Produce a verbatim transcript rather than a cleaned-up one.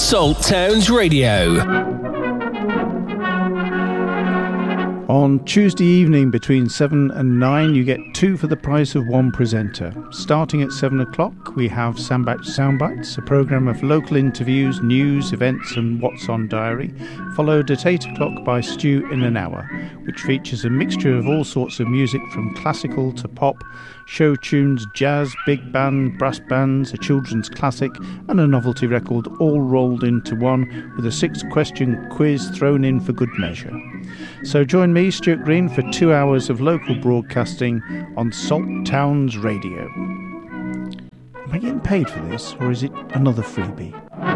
Salt Towns Radio. On Tuesday evening between seven and nine, you get two for the price of one presenter. Starting at seven o'clock, we have Sandbach Soundbites, a programme of local interviews, news, events and What's On Diary, followed at eight o'clock by Stew in an Hour, which features a mixture of all sorts of music from classical to pop, show tunes, jazz, big band, brass bands, a children's classic and a novelty record, all rolled into one with a six-question quiz thrown in for good measure. So join me, Stuart Green, for two hours of local broadcasting on Salt Towns Radio. Am I getting paid for this, or is it another freebie?